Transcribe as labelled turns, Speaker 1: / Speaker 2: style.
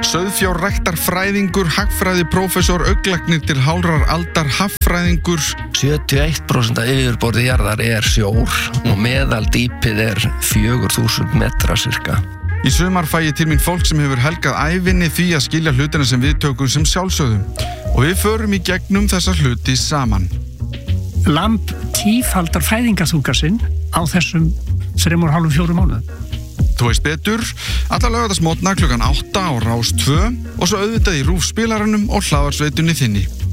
Speaker 1: sauðfjárræktarfræðingur, hagfræðiprófessor, augnlæknir til hálfrar aldar, haffræðingur.
Speaker 2: 71% af yfirborði jarðar sjór og meðaldýpið 4000 metra cirka.
Speaker 1: Í sumar fæ ég til mín fólk sem hefur helgað ævinni því að skilja hlutina sem við tökum sem sjálfsögðum. Og við förum í gegnum þessa hluti saman.
Speaker 3: Lamb tífaldar fæðingarþunga sinn á þessum 3,5-4 mánuðum.
Speaker 1: Þú veist betur, alla laugardagsmorgna klukkan 8 á Rás 2 og svo auðvitað í RÚV spilaranum og hlaðvarpsveitunni þinni.